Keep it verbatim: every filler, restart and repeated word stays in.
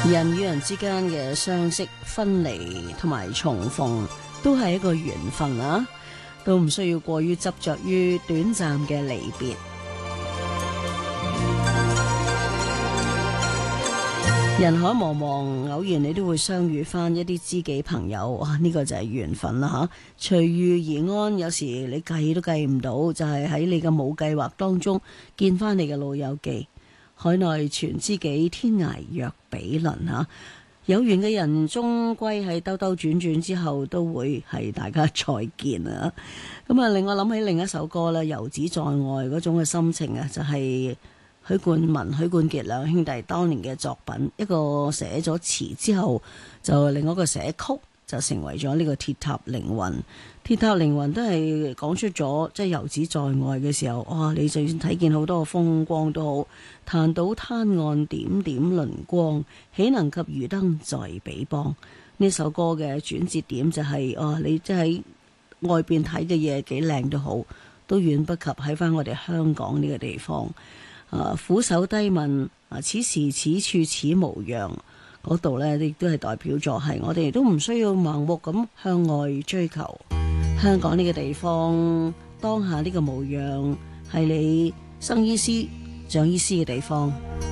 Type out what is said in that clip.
人與人之間嘅相識、分離同埋重逢，都係一個緣分啊！都唔需要過於執着於短暫嘅離別。人海茫茫，偶然你都會相遇翻一啲知己朋友，哇！呢個就係緣分啦吓，隨遇而安。有時你計都計唔到，就係喺你嘅冇計劃當中見翻你嘅老友記。海內存知己，天涯若比鄰吓。有緣嘅人終歸係兜兜轉轉之後都會係大家再見啊！咁啊，令我諗起另一首歌啦，遊子在外嗰種嘅心情啊，就係許冠文、許冠傑兩兄弟當年嘅作品，一個寫咗詞之後，就另一個寫曲，就成為咗呢個鐵塔凌雲。鐵塔凌雲都係講出咗，即係遊子在外嘅時候，哇！你就算睇見好多風光都好，彈到灘岸點點鱗光，豈能及漁燈在彼邦？呢首歌嘅轉折點就係、是，哦，你即係外邊睇嘅嘢幾靚都好，都遠不及喺翻我哋香港呢個地方。啊，俯首低問啊，此時此處此模樣。嗰度呢，亦都係代表咗係我哋都唔需要盲目咁向外追求。香港呢個地方，當下呢個模樣係你生醫師長醫師嘅地方。